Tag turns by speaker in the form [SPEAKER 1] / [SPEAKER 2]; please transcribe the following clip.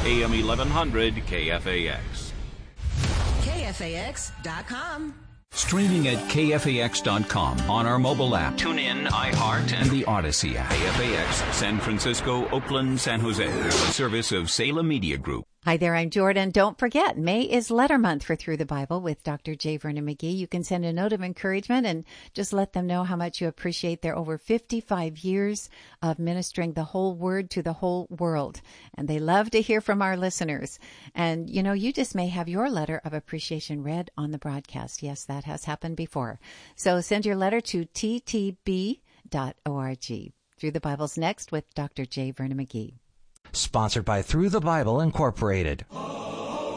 [SPEAKER 1] AM 1100 KFAX.
[SPEAKER 2] KFAX.com.
[SPEAKER 1] Streaming at KFAX.com on our mobile app. Tune in, iHeart, and the Odyssey app. KFAX, San Francisco, Oakland, San Jose. A service of Salem Media Group.
[SPEAKER 3] Hi there, I'm Jordan. Don't forget, May is Letter Month for Through the Bible with Dr. J. Vernon McGee. You can send a note of encouragement and just let them know how much you appreciate their over 55 years of ministering the whole word to the whole world. And they love to hear from our listeners. And, you know, you just may have your letter of appreciation read on the broadcast. Yes, that has happened before. So send your letter to ttb.org. Through the Bible's next with Dr. J. Vernon McGee.
[SPEAKER 4] Sponsored by Through the Bible Incorporated.